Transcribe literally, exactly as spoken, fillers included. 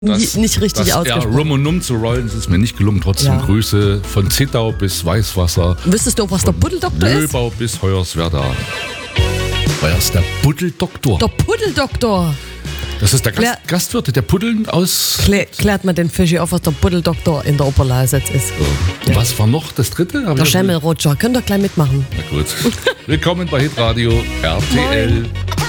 das, nicht richtig das ausgesprochen. Ja, rum und um zu rollen, das ist mir nicht gelungen. Trotzdem Ja. Grüße von Zittau bis Weißwasser. Wüsstest du, was der Buddeldoktor ist? Löbau bis Hoyerswerda. Wer ist der Buddeldoktor? Der Buddeldoktor. Das ist der Klär- Gast, Gastwirt, der Puddeln aus... Klä, klärt man den Fischi auf, was der Buddeldoktor in der Oberlausitz ist. Und was war noch das dritte? Hab Der ich- Schemmel Roger. Könnt ihr gleich mitmachen. Na gut. Willkommen bei Hitradio R T L. Moin.